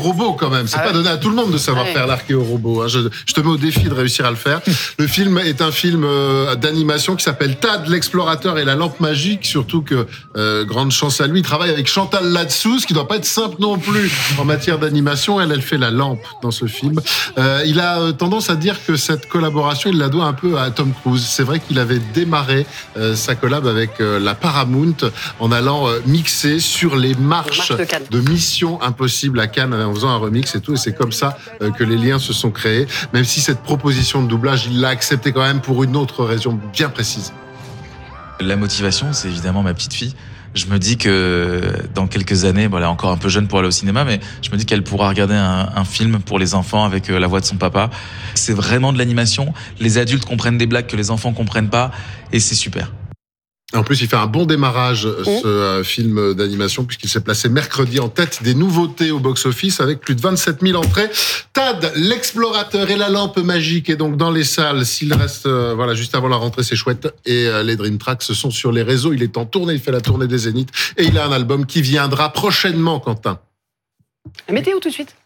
robot quand même. C'est pas donné à tout le monde de savoir faire l'archéo-robot. Hein. Je te mets au défi de réussir à le faire. Le film est un film d'animation qui s'appelle Tad, l'explorateur et la lampe magique. Surtout que, grande chance à lui, il travaille avec Chantal Latsou, ce qui doit pas être simple non plus en matière d'animation. Elle fait la lampe dans ce film. Il a tendance à dire que cette collaboration, il la doit un peu à Tom Cruise. C'est vrai qu'il avait démarré sa collab avec la Paramount en allant mixer sur les marches de Mission Impossible à Cannes en faisant un remix et tout. Et c'est comme ça que les liens se sont créés. Même si cette proposition de doublage, il l'a acceptée quand même pour une autre raison bien précise. La motivation, c'est évidemment ma petite fille. Je me dis que dans quelques années, bon, elle est encore un peu jeune pour aller au cinéma, mais je me dis qu'elle pourra regarder un film pour les enfants avec la voix de son papa. C'est vraiment de l'animation. Les adultes comprennent des blagues que les enfants comprennent pas, et c'est super. En plus, il fait un bon démarrage, ce film d'animation, puisqu'il s'est placé mercredi en tête des nouveautés au box-office avec plus de 27 000 entrées. Tad, l'explorateur et la lampe magique est donc dans les salles. S'il reste, juste avant la rentrée, c'est chouette. Et les Dream Tracks sont sur les réseaux. Il est en tournée, il fait la tournée des Zéniths. Et il a un album qui viendra prochainement, Quentin. La météo tout de suite.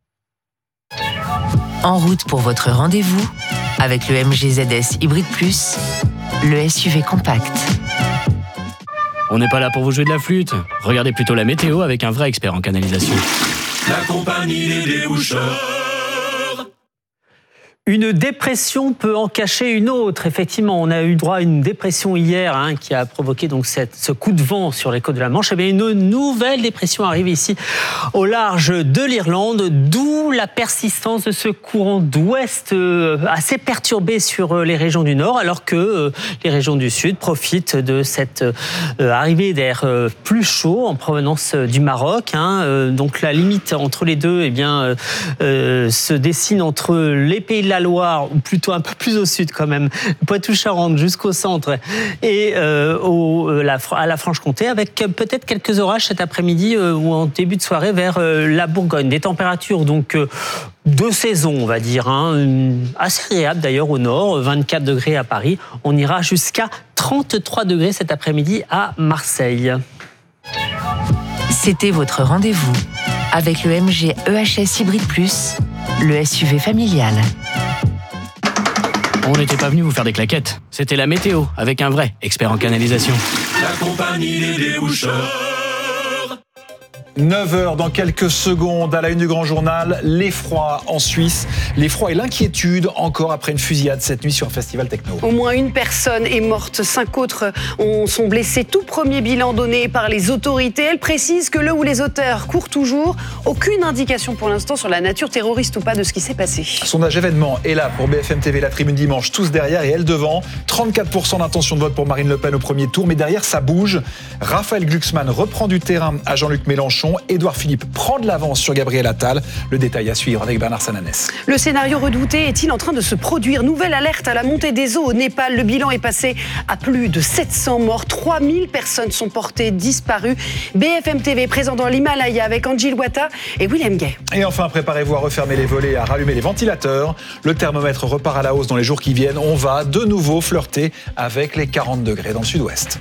En route pour votre rendez-vous avec le MG ZS Hybrid Plus, le SUV compact. On n'est pas là pour vous jouer de la flûte. Regardez plutôt la météo avec un vrai expert en canalisation. La compagnie des déboucheurs. Une dépression peut en cacher une autre. Effectivement, on a eu droit à une dépression hier qui a provoqué donc ce coup de vent sur les côtes de la Manche. Et bien, une nouvelle dépression arrive ici au large de l'Irlande, d'où la persistance de ce courant d'ouest assez perturbé sur les régions du nord, alors que les régions du sud profitent de cette arrivée d'air plus chaud en provenance du Maroc. Donc la limite entre les deux se dessine entre les pays de la Loire, ou plutôt un peu plus au sud quand même, Poitou-Charentes jusqu'au centre, et à la Franche-Comté, avec peut-être quelques orages cet après-midi ou en début de soirée vers la Bourgogne. Des températures donc de saison, on va dire, assez agréables d'ailleurs au nord, 24 degrés à Paris. On ira jusqu'à 33 degrés cet après-midi à Marseille. C'était votre rendez-vous avec le MG EHS Hybrid Plus, le SUV familial. On n'était pas venu vous faire des claquettes. C'était la météo avec un vrai expert en canalisation. La compagnie des déboucheurs. 9h dans quelques secondes à la une du Grand Journal, l'effroi en Suisse, l'effroi et l'inquiétude encore après une fusillade cette nuit sur un festival techno. Au moins une personne est morte, 5 autres sont blessés. Tout premier bilan donné par les autorités. Elle précise que le ou les auteurs courent toujours. Aucune indication pour l'instant sur la nature terroriste ou pas de ce qui s'est passé. Sondage événement est là pour BFM TV, la tribune dimanche, tous derrière et elle devant. 34% d'intention de vote pour Marine Le Pen au premier tour, mais derrière ça bouge. Raphaël Glucksmann reprend du terrain à Jean-Luc Mélenchon. Édouard Philippe prend de l'avance sur Gabriel Attal. Le détail à suivre avec Bernard Sananès. Le scénario redouté est-il en train de se produire? Nouvelle alerte à la montée des eaux au Népal. Le bilan est passé à plus de 700 morts. 3000 personnes sont portées disparues. BFM TV présent dans l'Himalaya avec Angie Louata et William Gay. Et enfin, préparez-vous à refermer les volets et à rallumer les ventilateurs. Le thermomètre repart à la hausse dans les jours qui viennent. On va de nouveau flirter avec les 40 degrés dans le sud-ouest.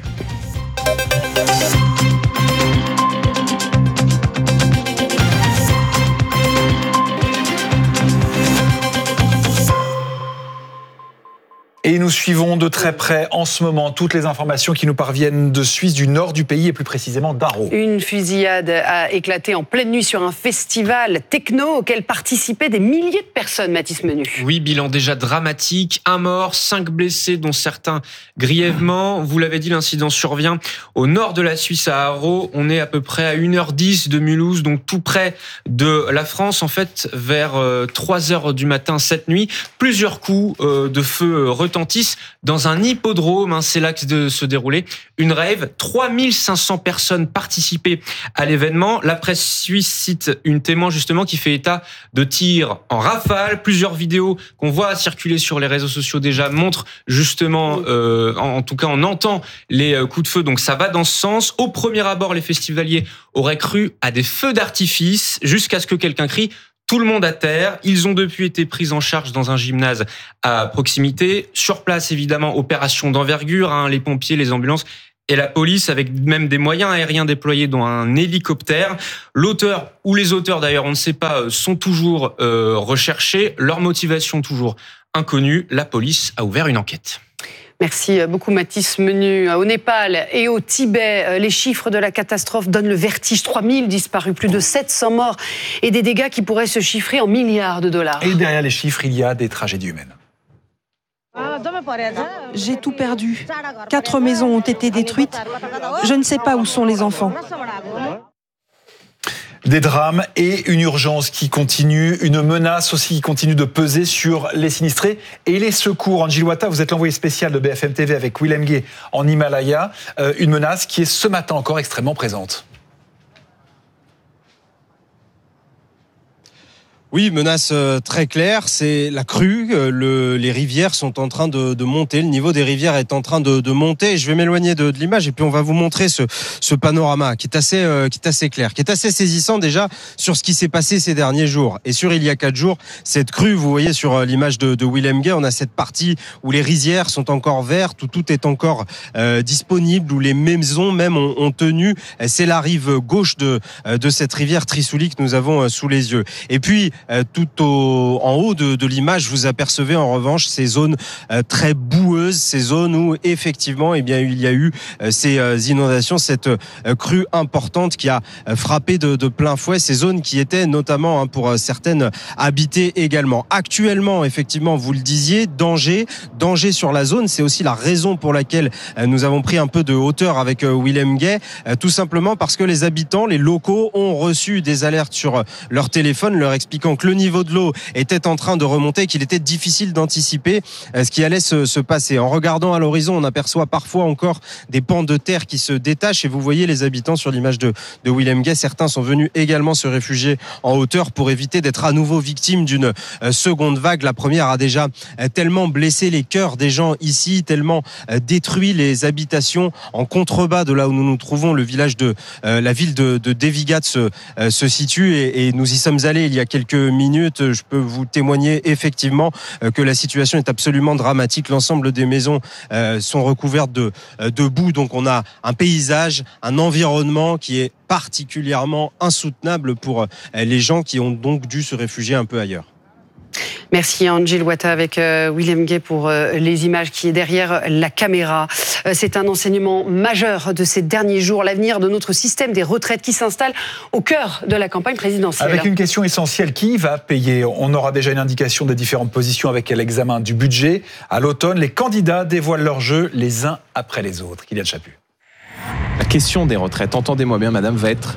Et nous suivons de très près en ce moment toutes les informations qui nous parviennent de Suisse, du nord du pays et plus précisément d'Aro. Une fusillade a éclaté en pleine nuit sur un festival techno auquel participaient des milliers de personnes, Mathis Menu. Oui, bilan déjà dramatique, 1 mort, 5 blessés dont certains grièvement. Vous l'avez dit, l'incident survient au nord de la Suisse à Aro. On est à peu près à 1h10 de Mulhouse, donc tout près de la France. En fait, vers 3h du matin cette nuit, plusieurs coups de feu retentissent dans un hippodrome, c'est là que se déroulait une rave. 3500 personnes participaient à l'événement. La presse suisse cite une témoin justement qui fait état de tirs en rafale. Plusieurs vidéos qu'on voit circuler sur les réseaux sociaux déjà montrent justement, en tout cas on entend les coups de feu, donc ça va dans ce sens. Au premier abord, les festivaliers auraient cru à des feux d'artifice jusqu'à ce que quelqu'un crie tout le monde à terre. Ils ont depuis été pris en charge dans un gymnase à proximité. Sur place, évidemment, opération d'envergure, les pompiers, les ambulances et la police, avec même des moyens aériens déployés, dont un hélicoptère. L'auteur, ou les auteurs d'ailleurs, on ne sait pas, sont toujours recherchés. Leur motivation toujours inconnue. La police a ouvert une enquête. Merci beaucoup Mathis Menu. Au Népal et au Tibet, les chiffres de la catastrophe donnent le vertige. 3000 disparus, plus de 700 morts et des dégâts qui pourraient se chiffrer en milliards de dollars. Et derrière les chiffres, il y a des tragédies humaines. J'ai tout perdu. 4 maisons ont été détruites. Je ne sais pas où sont les enfants. Des drames et une urgence qui continue, une menace aussi qui continue de peser sur les sinistrés et les secours. Anjil Wata, vous êtes l'envoyé spécial de BFM TV avec Willem Guay en Himalaya. Une menace qui est ce matin encore extrêmement présente. Oui, menace très claire, c'est la crue. Les rivières sont en train de monter, le niveau des rivières est en train de monter. Je vais m'éloigner de l'image et puis on va vous montrer ce panorama qui est assez clair, qui est assez saisissant déjà sur ce qui s'est passé ces derniers jours. Et sur il y a 4 jours, cette crue, vous voyez sur l'image de Willem Guay, on a cette partie où les rizières sont encore vertes, où tout est encore disponible, où les maisons même ont tenu. C'est la rive gauche de cette rivière Trisouli que nous avons sous les yeux. Et puis tout en haut de l'image, vous apercevez en revanche ces zones très boueuses, ces zones où effectivement il y a eu ces inondations, cette crue importante qui a frappé de plein fouet ces zones qui étaient notamment pour certaines habitées également. Actuellement, effectivement, vous le disiez, danger sur la zone. C'est aussi la raison pour laquelle nous avons pris un peu de hauteur avec Willem Guay, tout simplement parce que les habitants, les locaux ont reçu des alertes sur leur téléphone leur expliquant que le niveau de l'eau était en train de remonter, qu'il était difficile d'anticiper ce qui allait se passer. En regardant à l'horizon, on aperçoit parfois encore des pans de terre qui se détachent et vous voyez les habitants sur l'image de Willem Guay. Certains sont venus également se réfugier en hauteur pour éviter d'être à nouveau victimes d'une seconde vague. La première a déjà tellement blessé les cœurs des gens ici, tellement détruit les habitations en contrebas de là où nous nous trouvons. Le village la ville de Devigat se situe et nous y sommes allés il y a quelques minutes. Je peux vous témoigner effectivement que la situation est absolument dramatique. L'ensemble des maisons sont recouvertes de boue. Donc on a un paysage, un environnement qui est particulièrement insoutenable pour les gens qui ont donc dû se réfugier un peu ailleurs. Merci Anjil Wata avec Willem Guay pour les images qui est derrière la caméra. C'est un enseignement majeur de ces derniers jours, l'avenir de notre système des retraites qui s'installe au cœur de la campagne présidentielle. Avec une question essentielle, qui va payer ? On aura déjà une indication des différentes positions avec l'examen du budget. À l'automne, les candidats dévoilent leur jeu les uns après les autres. Kylian Chaput. La question des retraites, entendez-moi bien madame, va être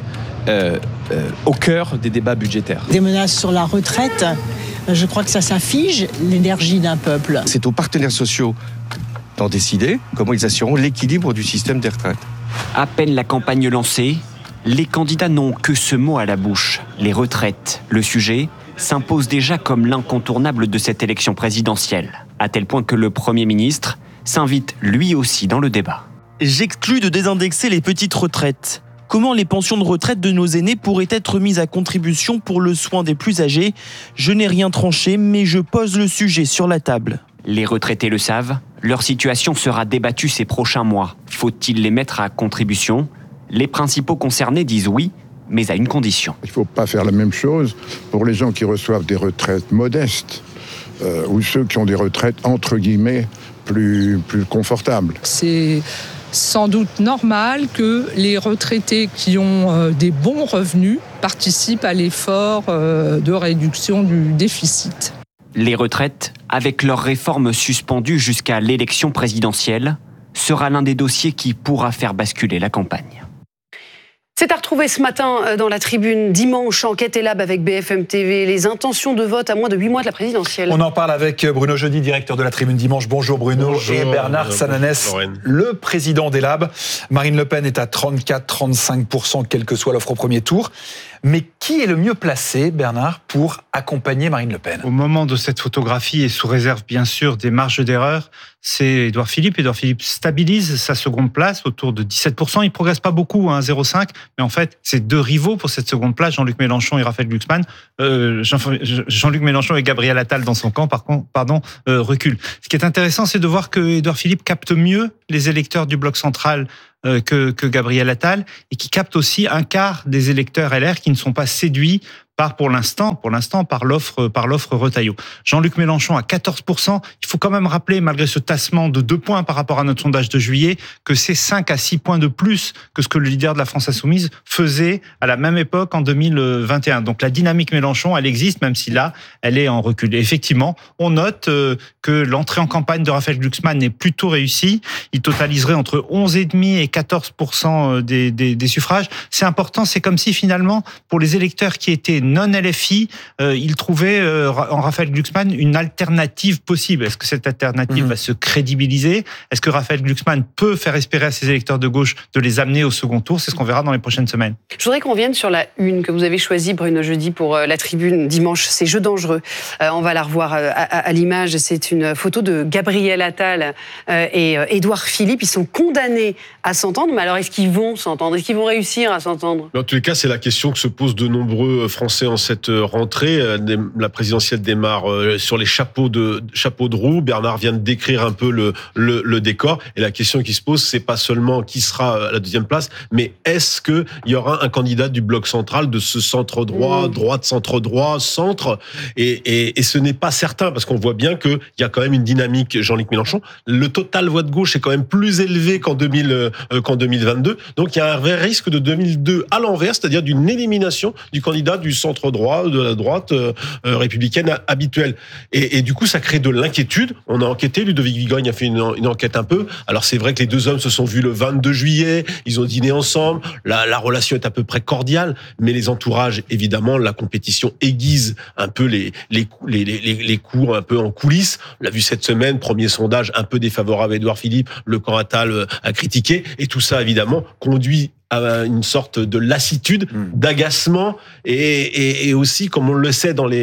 au cœur des débats budgétaires. Des menaces sur la retraite, je crois que ça fige l'énergie d'un peuple. C'est aux partenaires sociaux d'en décider comment ils assureront l'équilibre du système des retraites. À peine la campagne lancée, les candidats n'ont que ce mot à la bouche, les retraites. Le sujet s'impose déjà comme l'incontournable de cette élection présidentielle, à tel point que le Premier ministre s'invite lui aussi dans le débat. J'exclus de désindexer les petites retraites. Comment les pensions de retraite de nos aînés pourraient être mises à contribution pour le soin des plus âgés ? Je n'ai rien tranché, mais je pose le sujet sur la table. Les retraités le savent, leur situation sera débattue ces prochains mois. Faut-il les mettre à contribution ? Les principaux concernés disent oui, mais à une condition. Il ne faut pas faire la même chose pour les gens qui reçoivent des retraites modestes ou ceux qui ont des retraites entre guillemets plus confortables. C'est sans doute normal que les retraités qui ont des bons revenus participent à l'effort de réduction du déficit. Les retraites, avec leur réforme suspendue jusqu'à l'élection présidentielle, sera l'un des dossiers qui pourra faire basculer la campagne. C'est à retrouver ce matin dans la tribune dimanche, Enquête et Lab avec BFM TV, les intentions de vote à moins de 8 mois de la présidentielle. On en parle avec Bruno Jeudi, directeur de la tribune dimanche. Bonjour Bruno. Bonjour, et Bernard Sananès, le président des Labs. Marine Le Pen est à 34-35%, quelle que soit l'offre au premier tour. Mais qui est le mieux placé, Bernard, pour accompagner Marine Le Pen ? Au moment de cette photographie, et sous réserve bien sûr des marges d'erreur, c'est Édouard Philippe. Édouard Philippe stabilise sa seconde place autour de 17%. Il ne progresse pas beaucoup, 0,5%. Mais en fait, c'est deux rivaux pour cette seconde place, Jean-Luc Mélenchon et Raphaël Glucksmann. Jean-Luc Mélenchon et Gabriel Attal dans son camp, reculent. Ce qui est intéressant, c'est de voir que Édouard Philippe capte mieux les électeurs du bloc central que Gabriel Attal et qui capte aussi un quart des électeurs LR qui ne sont pas séduits pour l'instant, par l'offre Retailleau. Jean-Luc Mélenchon à 14%. Il faut quand même rappeler, malgré ce tassement de 2 points par rapport à notre sondage de juillet, que c'est 5 à 6 points de plus que ce que le leader de la France Insoumise faisait à la même époque en 2021. Donc la dynamique Mélenchon, elle existe, même si là, elle est en recul. Et effectivement, on note que l'entrée en campagne de Raphaël Glucksmann est plutôt réussie. Il totaliserait entre 11,5 et 14% des suffrages. C'est important, c'est comme si finalement, pour les électeurs qui étaient non-LFI, il trouvait en Raphaël Glucksmann une alternative possible. Est-ce que cette alternative va se crédibiliser ? Est-ce que Raphaël Glucksmann peut faire espérer à ses électeurs de gauche de les amener au second tour ? C'est ce qu'on verra dans les prochaines semaines. Je voudrais qu'on revienne sur la une que vous avez choisie, Bruno Jeudi, pour la tribune dimanche. C'est Jeux dangereux. On va la revoir à l'image. C'est une photo de Gabriel Attal et Édouard Philippe. Ils sont condamnés à s'entendre. Mais alors, est-ce qu'ils vont s'entendre ? Est-ce qu'ils vont réussir à s'entendre ? En tous les cas, c'est la question que se posent de nombreux Français en cette rentrée. La présidentielle démarre sur les chapeaux de roue. Bernard vient de décrire un peu le décor. Et la question qui se pose, c'est pas seulement qui sera à la deuxième place, mais est-ce qu'il y aura un candidat du bloc central, de ce centre droit, droite, centre droit, centre, et ce n'est pas certain, parce qu'on voit bien qu'il y a quand même une dynamique Jean-Luc Mélenchon. Le total voix de gauche est quand même plus élevé qu'en 2022. Donc il y a un vrai risque de 2002 à l'envers, c'est-à-dire d'une élimination du candidat du centre droit, de la droite républicaine habituelle. Et du coup, ça crée de l'inquiétude. On a enquêté, Ludovic Vigogne a fait une enquête un peu. Alors c'est vrai que les deux hommes se sont vus le 22 juillet, ils ont dîné ensemble, la relation est à peu près cordiale, mais les entourages, évidemment, la compétition aiguise un peu les coups un peu en coulisses. On l'a vu cette semaine, premier sondage un peu défavorable à Édouard Philippe, le camp Attal a critiqué, et tout ça, évidemment, conduit à une sorte de lassitude, d'agacement, et aussi, comme on le sait dans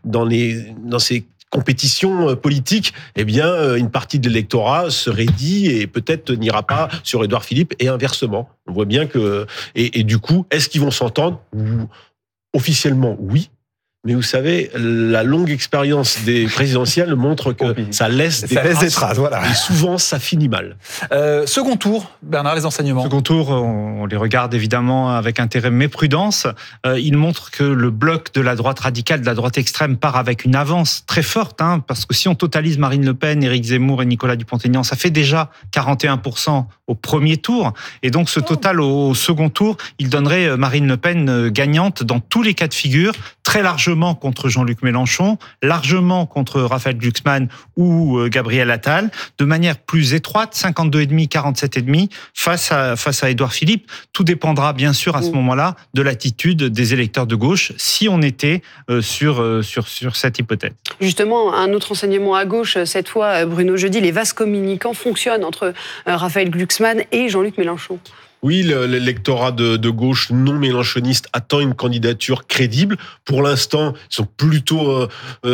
ces compétition politique, eh bien, une partie de l'électorat se raidit et peut-être n'ira pas sur Édouard Philippe, et inversement. On voit bien que... Et du coup, est-ce qu'ils vont s'entendre ? Officiellement, oui. Mais vous savez, la longue expérience des présidentielles montre que ça laisse des traces. Voilà. Et souvent, ça finit mal. Second tour, Bernard, les enseignements. Second tour, on les regarde évidemment avec intérêt mais prudence. Il montre que le bloc de la droite radicale, de la droite extrême, part avec une avance très forte. Parce que si on totalise Marine Le Pen, Éric Zemmour et Nicolas Dupont-Aignan, ça fait déjà 41% au premier tour. Et donc ce total au second tour, il donnerait Marine Le Pen gagnante dans tous les cas de figure, très largement contre Jean-Luc Mélenchon, largement contre Raphaël Glucksmann ou Gabriel Attal, de manière plus étroite, 52,5, 47,5, face à Édouard Philippe. Tout dépendra bien sûr à ce moment-là de l'attitude des électeurs de gauche, si on était sur cette hypothèse. Justement, un autre enseignement à gauche, cette fois, Bruno Jeudi, les vases communicants fonctionnent entre Raphaël Glucksmann et Jean-Luc Mélenchon. Oui, l'électorat de gauche non mélenchoniste attend une candidature crédible. Pour l'instant, ils sont plutôt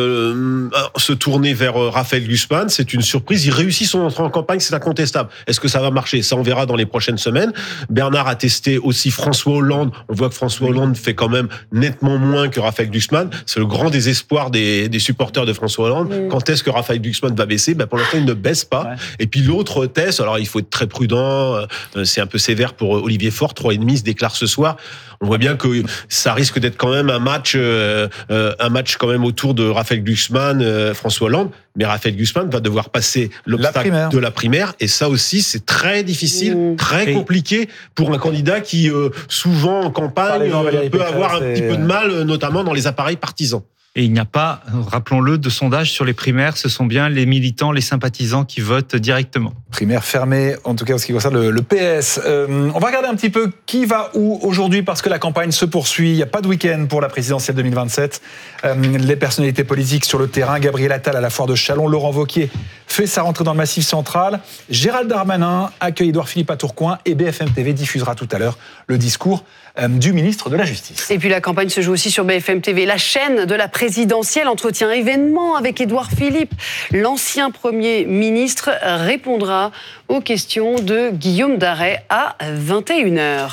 se tourner vers Raphaël Glucksmann. C'est une surprise. Il réussit son entrée en campagne, c'est incontestable. Est-ce que ça va marcher ? Ça, on verra dans les prochaines semaines. Bernard a testé aussi François Hollande. On voit que François Hollande fait quand même nettement moins que Raphaël Glucksmann. C'est le grand désespoir des supporters de François Hollande. Quand est-ce que Raphaël Glucksmann va baisser ? Pour l'instant, il ne baisse pas. Ouais. Et puis l'autre test, alors il faut être très prudent, c'est un peu sévère pour Olivier Faure, 3,5 se déclare ce soir. On voit bien que ça risque d'être quand même un match quand même autour de Raphaël Glucksmann, François Hollande. Mais Raphaël Glucksmann va devoir passer l'obstacle de la primaire. Et ça aussi, c'est très difficile, très compliqué pour un candidat qui, souvent en campagne, peut avoir un petit peu de mal, notamment dans les appareils partisans. Et il n'y a pas, rappelons-le, de sondage sur les primaires. Ce sont bien les militants, les sympathisants qui votent directement. Primaire fermée, en tout cas en ce qui concerne le PS. On va regarder un petit peu qui va où aujourd'hui, parce que la campagne se poursuit. Il n'y a pas de week-end pour la présidentielle 2027. Les personnalités politiques sur le terrain. Gabriel Attal à la foire de Châlons. Laurent Wauquiez fait sa rentrée dans le Massif central. Gérald Darmanin accueille Édouard Philippe à Tourcoing. Et BFM TV diffusera tout à l'heure le discours du ministre de la Justice. Et puis la campagne se joue aussi sur BFM TV, la chaîne de la présidentielle. Entretien événement avec Édouard Philippe. L'ancien Premier ministre répondra aux questions de Guillaume Darey à 21h.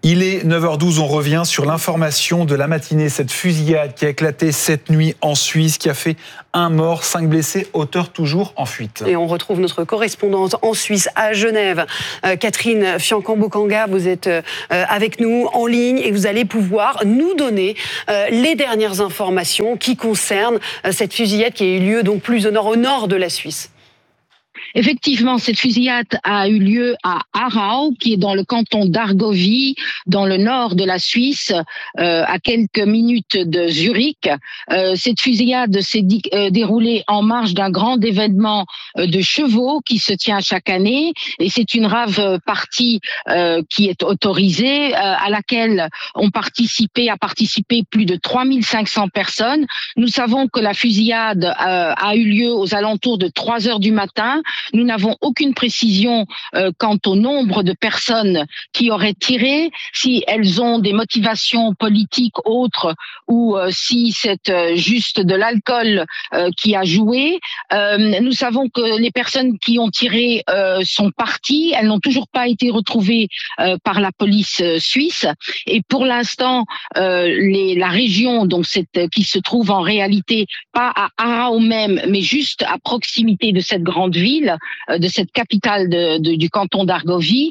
Il est 9h12, on revient sur l'information de la matinée, cette fusillade qui a éclaté cette nuit en Suisse, qui a fait 1 mort, 5 blessés, auteur toujours en fuite. Et on retrouve notre correspondante en Suisse, à Genève, Catherine Fiancan-Bokanga. Vous êtes avec nous en ligne et vous allez pouvoir nous donner les dernières informations qui concernent cette fusillade qui a eu lieu donc plus au nord de la Suisse. Effectivement, cette fusillade a eu lieu à Aarau, qui est dans le canton d'Argovie, dans le nord de la Suisse, à quelques minutes de Zurich. Cette fusillade s'est déroulée en marge d'un grand événement de chevaux qui se tient chaque année, et c'est une rave partie qui est autorisée, à laquelle a participé plus de 3500 personnes. Nous savons que la fusillade a eu lieu aux alentours de 3 heures du matin. Nous n'avons aucune précision quant au nombre de personnes qui auraient tiré, si elles ont des motivations politiques autres ou si c'est juste de l'alcool qui a joué. Nous savons que les personnes qui ont tiré sont parties. Elles n'ont toujours pas été retrouvées par la police suisse. Et pour l'instant, la région donc qui se trouve en réalité pas à Aarau même, mais juste à proximité de cette grande ville, de cette capitale du canton d'Argovie,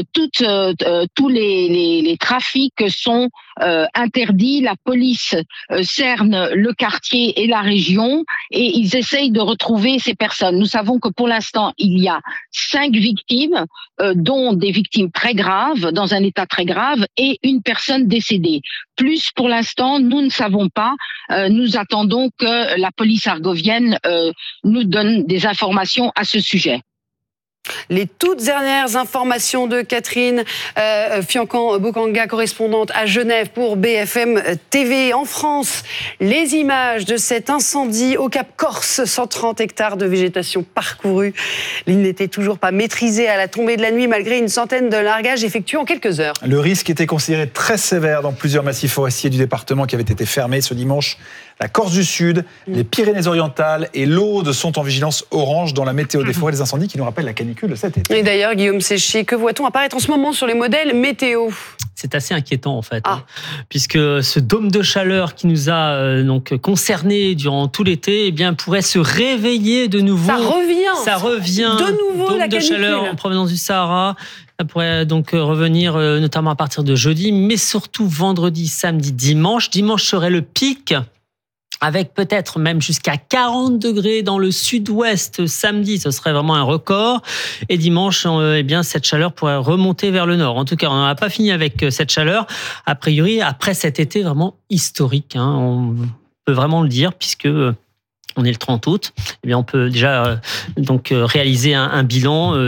tous les trafics sont interdits. La police cerne le quartier et la région et ils essayent de retrouver ces personnes. Nous savons que pour l'instant, il y a 5 victimes, dont des victimes très graves, dans un état très grave, et une personne décédée. Plus, pour l'instant, nous ne savons pas. Nous attendons que la police argovienne nous donne des informations à ce sujet. Les toutes dernières informations de Catherine Fiancan-Bokanga, correspondante à Genève pour BFM TV. En France, les images de cet incendie au Cap Corse, 130 hectares de végétation parcourue. L'île n'était toujours pas maîtrisée à la tombée de la nuit, malgré une centaine de largages effectués en quelques heures. Le risque était considéré très sévère dans plusieurs massifs forestiers du département qui avaient été fermés ce dimanche. La Corse du Sud, les Pyrénées-Orientales et l'Aude sont en vigilance orange dans la météo des forêts des incendies qui nous rappelle la canicule de cet été. Et d'ailleurs, Guillaume Séché, que voit-on apparaître en ce moment sur les modèles météo ? C'est assez inquiétant en fait, puisque ce dôme de chaleur qui nous a donc concerné durant tout l'été, eh bien pourrait se réveiller de nouveau. Ça revient. De nouveau dôme la de canicule. chaleur en provenance du Sahara. Ça pourrait donc revenir notamment à partir de jeudi, mais surtout vendredi, samedi, dimanche. Dimanche serait le pic, avec peut-être même jusqu'à 40 degrés dans le sud-ouest samedi, ce serait vraiment un record. Et dimanche, eh bien, cette chaleur pourrait remonter vers le nord. En tout cas, on n'a pas fini avec cette chaleur. A priori, après cet été vraiment historique, on peut vraiment le dire, puisque on est le 30 août. Eh bien, on peut déjà réaliser un bilan.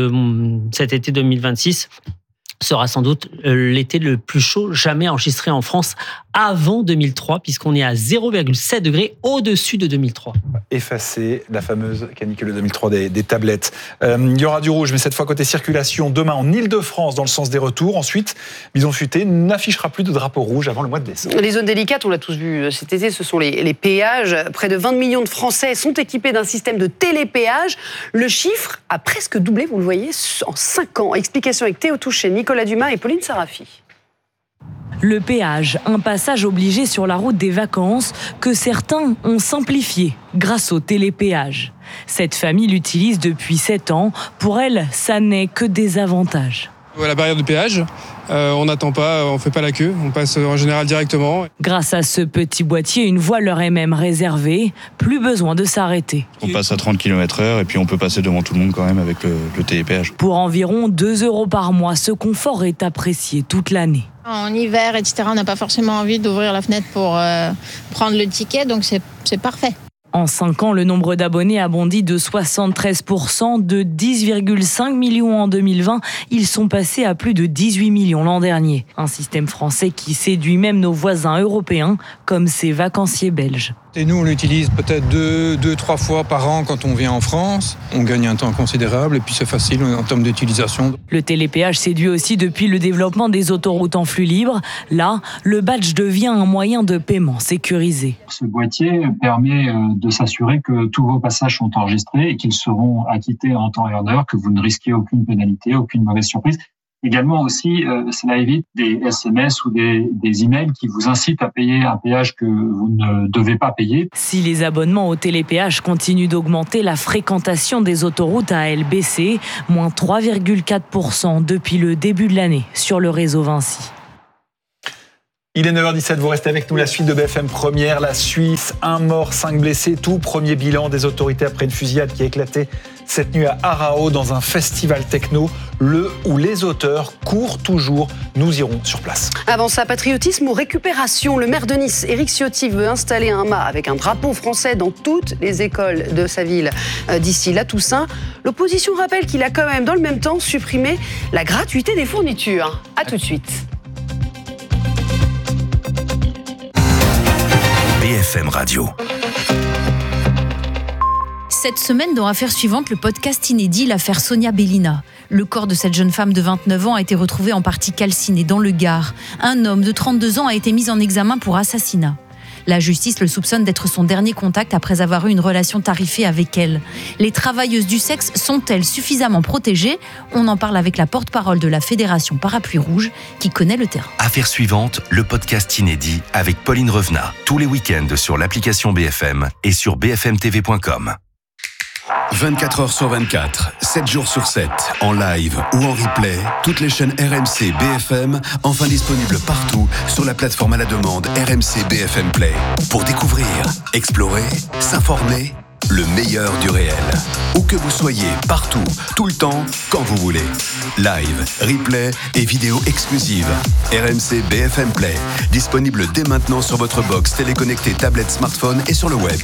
Cet été 2026 sera sans doute l'été le plus chaud jamais enregistré en France avant 2003, puisqu'on est à 0,7 degrés au-dessus de 2003. Effacer la fameuse canicule de 2003 des tablettes. Il y aura du rouge, mais cette fois côté circulation, demain en Ile-de-France, dans le sens des retours. Ensuite, Bison Futé n'affichera plus de drapeau rouge avant le mois de décembre. Les zones délicates, on l'a tous vu cet été, ce sont les péages. Près de 20 millions de Français sont équipés d'un système de télépéage. Le chiffre a presque doublé, vous le voyez, en 5 ans. Explication avec Théo Touché, Nicolas Dumas et Pauline Sarafi. Le péage, un passage obligé sur la route des vacances que certains ont simplifié grâce au télépéage. Cette famille l'utilise depuis 7 ans. Pour elle, ça n'est que des avantages. À la barrière de péage, on n'attend pas, on ne fait pas la queue, on passe en général directement. Grâce à ce petit boîtier, une voie leur est même réservée, plus besoin de s'arrêter. On passe à 30 km/h et puis on peut passer devant tout le monde quand même avec le télépéage. Pour environ 2 € par mois, ce confort est apprécié toute l'année. En hiver, etc., on n'a pas forcément envie d'ouvrir la fenêtre pour prendre le ticket, donc c'est parfait. En 5 ans, le nombre d'abonnés a bondi de 73%, de 10,5 millions en 2020. Ils sont passés à plus de 18 millions l'an dernier. Un système français qui séduit même nos voisins européens, comme ces vacanciers belges. Et nous, on l'utilise peut-être 2-3 fois par an quand on vient en France. On gagne un temps considérable et puis c'est facile en termes d'utilisation. Le télépéage séduit aussi depuis le développement des autoroutes en flux libre. Là, le badge devient un moyen de paiement sécurisé. Ce boîtier permet de s'assurer que tous vos passages sont enregistrés et qu'ils seront acquittés en temps et en heure, que vous ne risquez aucune pénalité, aucune mauvaise surprise. Également aussi, cela évite des SMS ou des emails qui vous incitent à payer un péage que vous ne devez pas payer. Si les abonnements au télépéage continuent d'augmenter, la fréquentation des autoroutes a, elle, baissé, moins 3,4% depuis le début de l'année sur le réseau Vinci. Il est 9h17, vous restez avec nous, la suite de BFM Première, la Suisse, 1 mort, 5 blessés, tout premier bilan des autorités après une fusillade qui a éclaté cette nuit à Arao dans un festival techno, où les auteurs courent toujours. Nous irons sur place. Avant ça, patriotisme ou récupération? Le maire de Nice, Éric Ciotti, veut installer un mât avec un drapeau français dans toutes les écoles de sa ville d'ici la Toussaint. L'opposition rappelle qu'il a quand même, dans le même temps, supprimé la gratuité des fournitures. A tout de suite. BFM Radio. Cette semaine, dans Affaires suivantes, le podcast inédit, l'affaire Sonia Bellina. Le corps de cette jeune femme de 29 ans a été retrouvé en partie calciné dans le Gard. Un homme de 32 ans a été mis en examen pour assassinat. La justice le soupçonne d'être son dernier contact après avoir eu une relation tarifée avec elle. Les travailleuses du sexe sont-elles suffisamment protégées? On en parle avec la porte-parole de la Fédération Parapluie Rouge qui connaît le terrain. Affaires suivantes, le podcast inédit avec Pauline Revenat. Tous les week-ends sur l'application BFM et sur bfmtv.com. 24 heures sur 24, 7 jours sur 7, en live ou en replay, toutes les chaînes RMC BFM, enfin disponibles partout sur la plateforme à la demande RMC BFM Play. Pour découvrir, explorer, s'informer, le meilleur du réel. Où que vous soyez, partout, tout le temps, quand vous voulez. Live, replay et vidéos exclusives. RMC BFM Play, disponible dès maintenant sur votre box téléconnectée, tablette, smartphone et sur le web.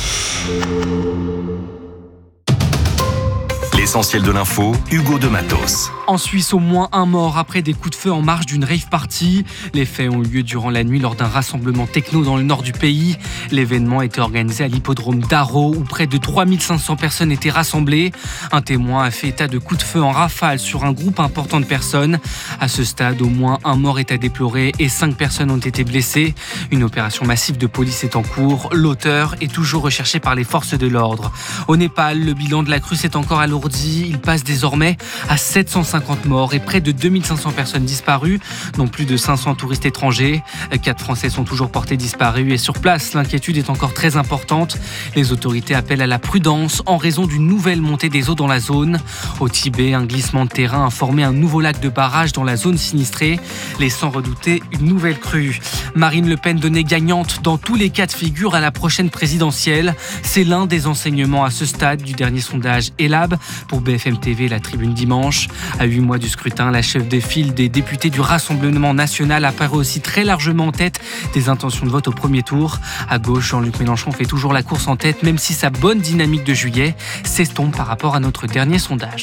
L'essentiel de l'info, Hugo de Matos. En Suisse, au moins 1 mort après des coups de feu en marge d'une rave party. Les faits ont eu lieu durant la nuit lors d'un rassemblement techno dans le nord du pays. L'événement était organisé à l'hippodrome d'Arao où près de 3500 personnes étaient rassemblées. Un témoin a fait état de coups de feu en rafale sur un groupe important de personnes. À ce stade, au moins 1 mort est à déplorer et 5 personnes ont été blessées. Une opération massive de police est en cours. L'auteur est toujours recherché par les forces de l'ordre. Au Népal, le bilan de la crue s'est encore alourdi. Il passe désormais à 750 morts et près de 2500 personnes disparues, dont plus de 500 touristes étrangers. 4 Français sont toujours portés disparus et sur place, l'inquiétude est encore très importante. Les autorités appellent à la prudence en raison d'une nouvelle montée des eaux dans la zone. Au Tibet, un glissement de terrain a formé un nouveau lac de barrage dans la zone sinistrée, laissant redouter une nouvelle crue. Marine Le Pen donnée gagnante dans tous les cas de figure à la prochaine présidentielle. C'est l'un des enseignements à ce stade du dernier sondage ELAB. Pour BFM TV, la Tribune dimanche. À 8 mois du scrutin, la chef de file des députés du Rassemblement national apparaît aussi très largement en tête des intentions de vote au premier tour. À gauche, Jean-Luc Mélenchon fait toujours la course en tête, même si sa bonne dynamique de juillet s'estompe par rapport à notre dernier sondage.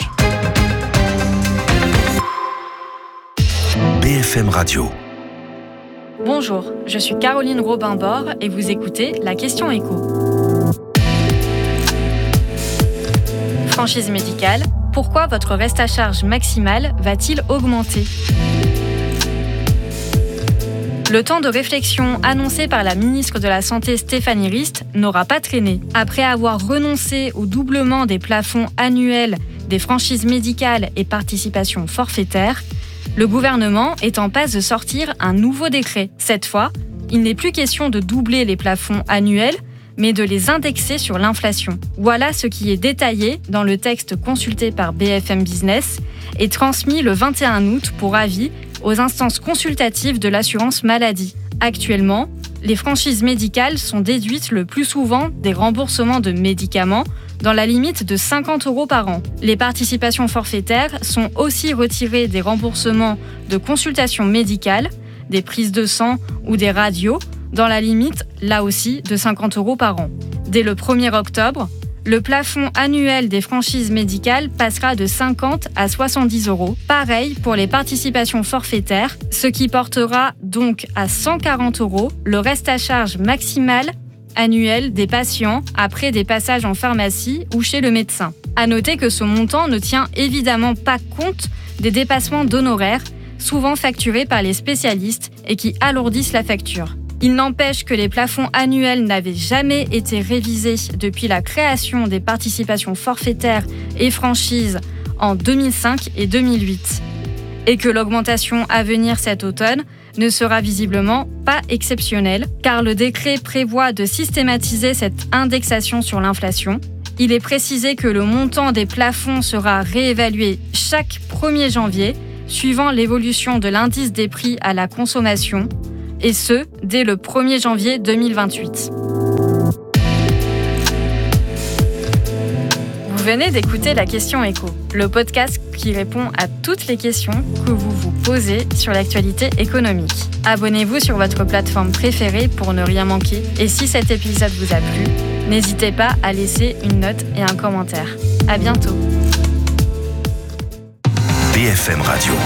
BFM Radio. Bonjour, je suis Caroline Robin-Bord et vous écoutez La Question Écho. Franchise médicale, pourquoi votre reste à charge maximal va-t-il augmenter ? Le temps de réflexion annoncé par la ministre de la Santé Stéphanie Rist n'aura pas traîné. Après avoir renoncé au doublement des plafonds annuels des franchises médicales et participations forfaitaires, le gouvernement est en passe de sortir un nouveau décret. Cette fois, il n'est plus question de doubler les plafonds annuels, mais de les indexer sur l'inflation. Voilà ce qui est détaillé dans le texte consulté par BFM Business et transmis le 21 août pour avis aux instances consultatives de l'assurance maladie. Actuellement, les franchises médicales sont déduites le plus souvent des remboursements de médicaments dans la limite de 50 € par an. Les participations forfaitaires sont aussi retirées des remboursements de consultations médicales, des prises de sang ou des radios, dans la limite, là aussi, de 50 € par an. Dès le 1er octobre, le plafond annuel des franchises médicales passera de 50 à 70 €. Pareil pour les participations forfaitaires, ce qui portera donc à 140 € le reste à charge maximal annuel des patients après des passages en pharmacie ou chez le médecin. À noter que ce montant ne tient évidemment pas compte des dépassements d'honoraires, souvent facturés par les spécialistes et qui alourdissent la facture. Il n'empêche que les plafonds annuels n'avaient jamais été révisés depuis la création des participations forfaitaires et franchises en 2005 et 2008. Et que l'augmentation à venir cet automne ne sera visiblement pas exceptionnelle, car le décret prévoit de systématiser cette indexation sur l'inflation. Il est précisé que le montant des plafonds sera réévalué chaque 1er janvier, suivant l'évolution de l'indice des prix à la consommation, et ce, dès le 1er janvier 2028. Vous venez d'écouter La Question Éco, le podcast qui répond à toutes les questions que vous vous posez sur l'actualité économique. Abonnez-vous sur votre plateforme préférée pour ne rien manquer. Et si cet épisode vous a plu, n'hésitez pas à laisser une note et un commentaire. À bientôt. BFM Radio.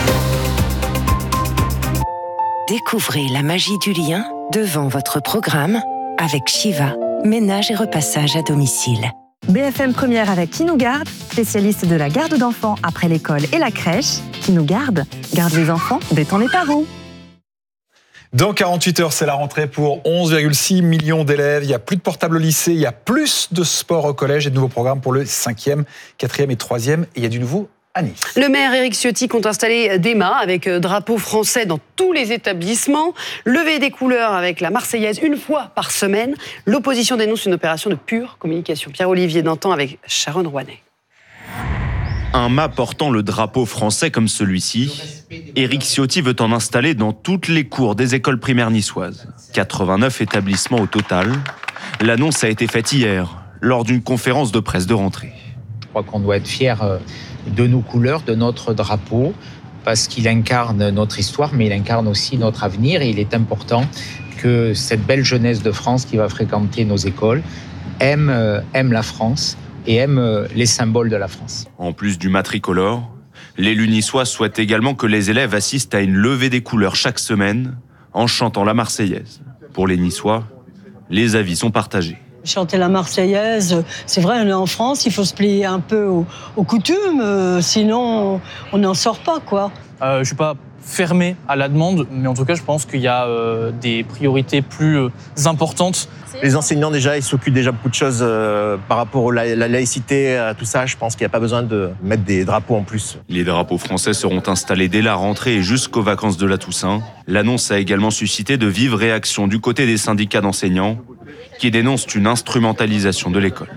Découvrez la magie du lien devant votre programme avec Shiva, ménage et repassage à domicile. BFM Première avec Qui nous garde, spécialiste de la garde d'enfants après l'école et la crèche. Qui nous garde les enfants, détend les parents. Dans 48 heures, c'est la rentrée pour 11,6 millions d'élèves. Il y a plus de portables au lycée, il y a plus de sport au collège et de nouveaux programmes pour le 5e, 4e et 3e. Et il y a du nouveau à Nice. Le maire Éric Ciotti compte installer des mâts avec drapeau français dans tous les établissements. Lever des couleurs avec la Marseillaise une fois par semaine. L'opposition dénonce une opération de pure communication. Pierre-Olivier Dantan avec Sharon Rouanet. Un mât portant le drapeau français comme celui-ci, Éric Ciotti veut en installer dans toutes les cours des écoles primaires niçoises. 89 établissements au total. L'annonce a été faite hier, lors d'une conférence de presse de rentrée. Je crois qu'on doit être fiers de nos couleurs, de notre drapeau, parce qu'il incarne notre histoire, mais il incarne aussi notre avenir. Et il est important que cette belle jeunesse de France qui va fréquenter nos écoles aime la France et aime les symboles de la France. En plus du matricolore, l'élu niçois souhaite également que les élèves assistent à une levée des couleurs chaque semaine en chantant la Marseillaise. Pour les Niçois, les avis sont partagés. Chanter la Marseillaise, c'est vrai, on est en France, il faut se plier un peu aux coutumes, sinon on n'en sort pas, quoi. Je ne suis pas fermé à la demande, mais en tout cas, je pense qu'il y a des priorités plus importantes. Les enseignants, déjà, ils s'occupent déjà beaucoup de choses par rapport à la laïcité, à tout ça. Je pense qu'il n'y a pas besoin de mettre des drapeaux en plus. Les drapeaux français seront installés dès la rentrée et jusqu'aux vacances de la Toussaint. L'annonce a également suscité de vives réactions du côté des syndicats d'enseignants qui dénoncent une instrumentalisation de l'école.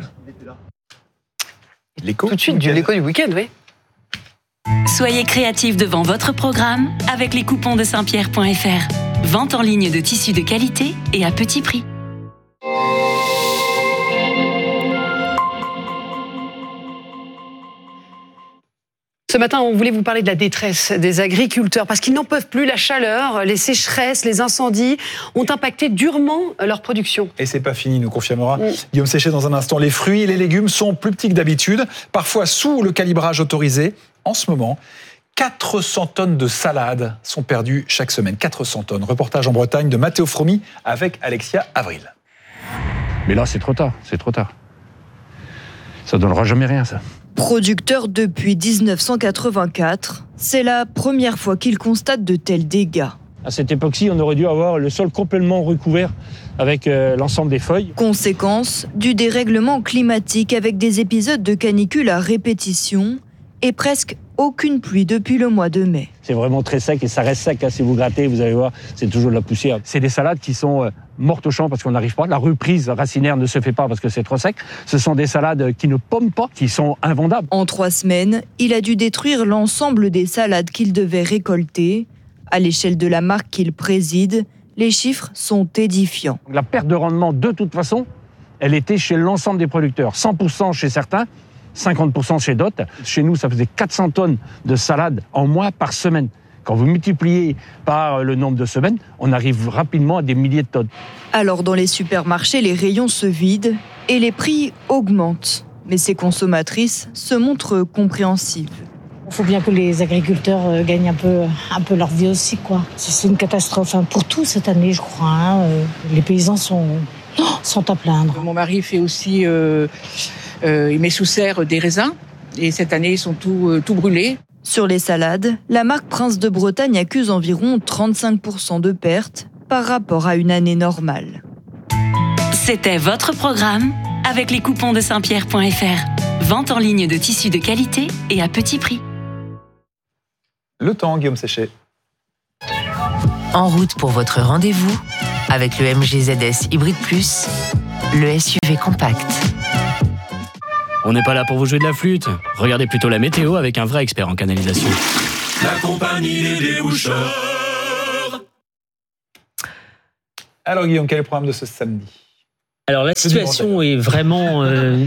L'écho tout de suite, l'écho du week-end, oui. Soyez créatifs devant votre programme avec les coupons de Saint-Pierre.fr. Vente en ligne de tissus de qualité et à petit prix. Ce matin, on voulait vous parler de la détresse des agriculteurs parce qu'ils n'en peuvent plus. La chaleur, les sécheresses, les incendies ont impacté durement leur production. Et c'est pas fini, nous confirmera Guillaume Séchet dans un instant. Les fruits et les légumes sont plus petits que d'habitude, parfois sous le calibrage autorisé. En ce moment, 400 tonnes de salade sont perdues chaque semaine. 400 tonnes. Reportage en Bretagne de Mathéo Fromy avec Alexia Avril. Mais là, c'est trop tard. Ça donnera jamais rien, ça. Producteur depuis 1984, c'est la première fois qu'il constate de tels dégâts. À cette époque-ci, on aurait dû avoir le sol complètement recouvert avec l'ensemble des feuilles. Conséquence du dérèglement climatique avec des épisodes de canicule à répétition et presque aucune pluie depuis le mois de mai. C'est vraiment très sec et ça reste sec. Si vous grattez, vous allez voir, c'est toujours de la poussière. C'est des salades qui sont mortes au champ parce qu'on n'arrive pas. La reprise racinaire ne se fait pas parce que c'est trop sec. Ce sont des salades qui ne pomment pas, qui sont invendables. En 3 semaines, il a dû détruire l'ensemble des salades qu'il devait récolter. À l'échelle de la marque qu'il préside, les chiffres sont édifiants. La perte de rendement, de toute façon, elle était chez l'ensemble des producteurs. 100% chez certains, 50% chez d'autres. Chez nous, ça faisait 400 tonnes de salade en moins par semaine. Quand vous multipliez par le nombre de semaines, on arrive rapidement à des milliers de tonnes. Alors dans les supermarchés, les rayons se vident et les prix augmentent. Mais ces consommatrices se montrent compréhensives. Il faut bien que les agriculteurs gagnent un peu leur vie aussi, quoi. C'est une catastrophe pour tout cette année, je crois. Les paysans sont à plaindre. Mon mari fait aussi... il met sous serre des raisins et cette année ils sont tout brûlés. Sur les salades, la marque Prince de Bretagne accuse environ 35% de pertes par rapport à une année normale. C'était votre programme avec les coupons de Saint-Pierre.fr. Vente en ligne de tissus de qualité et à petit prix. Le temps, Guillaume Séchet. En route pour votre rendez-vous avec le MG ZS Hybrid Plus, le SUV compact. On n'est pas là pour vous jouer de la flûte. Regardez plutôt la météo avec un vrai expert en canalisation. La compagnie des déboucheurs. Alors Guillaume, quel est le programme de ce samedi ? Alors la situation est vraiment,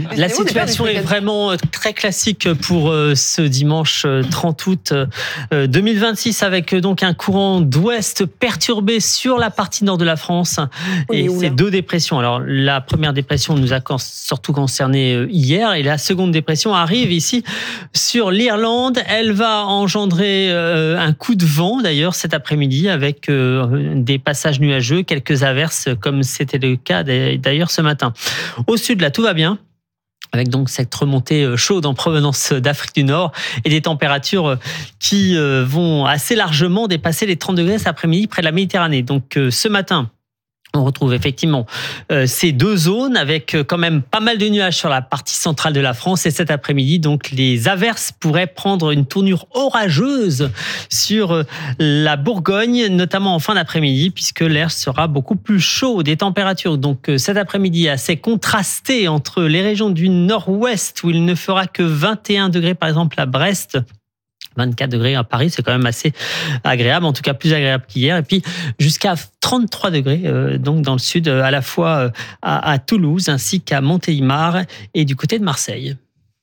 très classique pour ce dimanche 30 août 2026 avec donc un courant d'ouest perturbé sur la partie nord de la France et ces deux dépressions. Alors la première dépression nous a surtout concerné hier et la seconde dépression arrive ici sur l'Irlande. Elle va engendrer un coup de vent d'ailleurs cet après-midi avec des passages nuageux, quelques averses comme c'était le cas d'ailleurs ce matin. Au sud, là, tout va bien, avec donc cette remontée chaude en provenance d'Afrique du Nord et des températures qui vont assez largement dépasser les 30 degrés cet après-midi près de la Méditerranée. Donc ce matin, on retrouve effectivement ces deux zones avec quand même pas mal de nuages sur la partie centrale de la France. Et cet après-midi, donc, les averses pourraient prendre une tournure orageuse sur la Bourgogne, notamment en fin d'après-midi, puisque l'air sera beaucoup plus chaud. Des températures, donc, cet après-midi assez contrastées entre les régions du nord-ouest, où il ne fera que 21 degrés, par exemple, à Brest. 24 degrés à Paris, c'est quand même assez agréable, en tout cas plus agréable qu'hier. Et puis jusqu'à 33 degrés donc dans le sud, à la fois à Toulouse ainsi qu'à Montélimar et du côté de Marseille.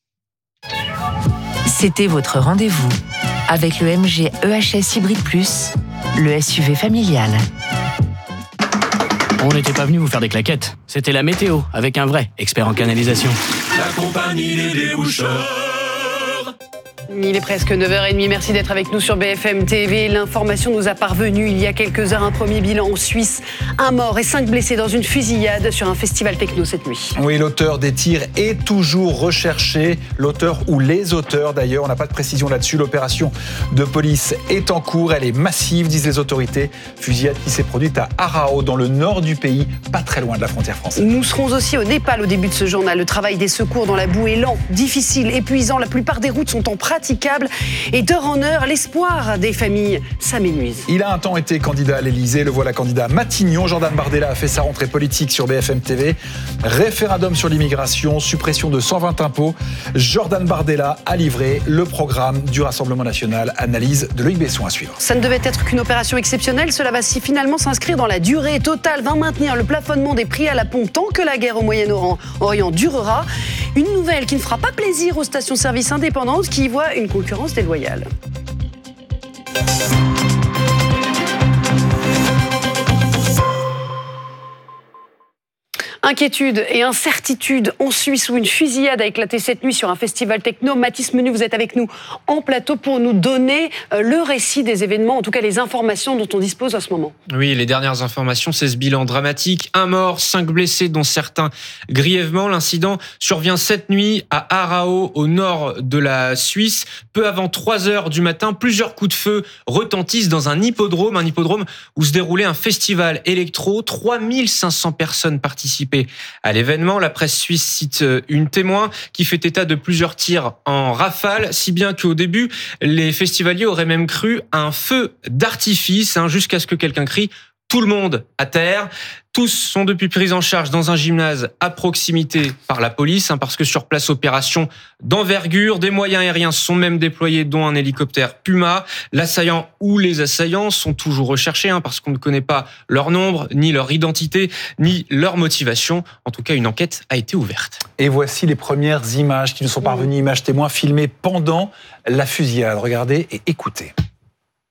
C'était votre rendez-vous avec le MG EHS Hybrid Plus, le SUV familial. On n'était pas venu vous faire des claquettes. C'était la météo avec un vrai expert en canalisation. La compagnie des déboucheurs. Il est presque 9h30, merci d'être avec nous sur BFM TV. L'information nous a parvenu il y a quelques heures, un premier bilan en Suisse. 1 mort et 5 blessés dans une fusillade sur un festival techno cette nuit. Oui, l'auteur des tirs est toujours recherché. L'auteur ou les auteurs d'ailleurs, on n'a pas de précision là-dessus. L'opération de police est en cours, elle est massive, disent les autorités. Fusillade qui s'est produite à Arao, dans le nord du pays, pas très loin de la frontière française. Nous serons aussi au Népal au début de ce journal. Le travail des secours dans la boue est lent, difficile, épuisant. La plupart des routes sont en praticable et d'heure en heure, l'espoir des familles s'amenuise. Il a un temps été candidat à l'Elysée, le voilà candidat à Matignon. Jordan Bardella a fait sa rentrée politique sur BFM TV. Référendum sur l'immigration, suppression de 120 impôts. Jordan Bardella a livré le programme du Rassemblement national. Analyse de Loïc Besson à suivre. Ça ne devait être qu'une opération exceptionnelle. Cela va finalement s'inscrire dans la durée. Total va maintenir le plafonnement des prix à la pompe tant que la guerre au Moyen-Orient durera. Une nouvelle qui ne fera pas plaisir aux stations-service indépendantes qui y voient une concurrence déloyale. Inquiétude et incertitude en Suisse où une fusillade a éclaté cette nuit sur un festival techno. Mathis Menu, vous êtes avec nous en plateau pour nous donner le récit des événements, en tout cas les informations dont on dispose à ce moment. Oui, les dernières informations, c'est ce bilan dramatique. 1 mort, 5 blessés, dont certains grièvement. L'incident survient cette nuit à Arao, au nord de la Suisse. Peu avant 3 heures du matin, plusieurs coups de feu retentissent dans un hippodrome où se déroulait un festival électro. 3500 personnes participaient à l'événement. La presse suisse cite une témoin qui fait état de plusieurs tirs en rafale, si bien qu'au début, les festivaliers auraient même cru à un feu d'artifice, jusqu'à ce que quelqu'un crie « Tout le monde à terre ». Tous sont depuis pris en charge dans un gymnase à proximité par la police, parce que sur place, opération d'envergure. Des moyens aériens sont même déployés, dont un hélicoptère Puma. L'assaillant ou les assaillants sont toujours recherchés, parce qu'on ne connaît pas leur nombre, ni leur identité, ni leur motivation. En tout cas, une enquête a été ouverte. Et voici les premières images qui nous sont parvenues, images témoins filmées pendant la fusillade. Regardez et écoutez.